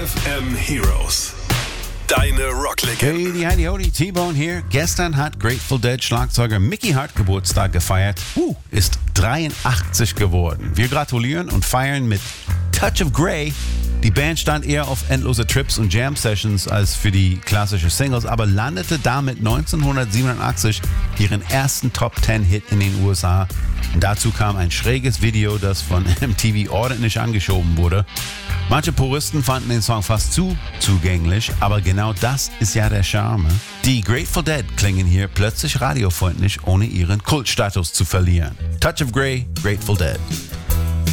FM Heroes. Deine Rocklegende. Hey, Howdy, T-Bone hier. Gestern hat Grateful Dead Schlagzeuger Mickey Hart Geburtstag gefeiert. Ist 83 geworden. Wir gratulieren und feiern mit Touch of Grey. Die Band stand eher auf endlose Trips und Jam-Sessions als für die klassische Singles, aber landete damit 1987 ihren ersten Top-10-Hit in den USA. Und dazu kam ein schräges Video, das von MTV ordentlich angeschoben wurde. Manche Puristen fanden den Song fast zu zugänglich, aber genau das ist ja der Charme. Die Grateful Dead klingen hier plötzlich radiofreundlich, ohne ihren Kultstatus zu verlieren. Touch of Grey, Grateful Dead.